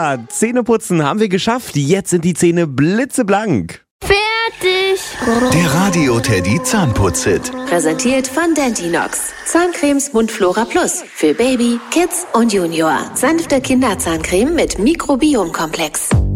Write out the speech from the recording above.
Ja, Zähneputzen haben wir geschafft. Jetzt sind die Zähne blitzeblank. Fertig! Der Radio-Teddy Zahnputz-Hit. Präsentiert von Dentinox. Zahncremes Mundflora Plus. Für Baby, Kids und Junior. Sanfte Kinderzahncreme mit Mikrobiomkomplex.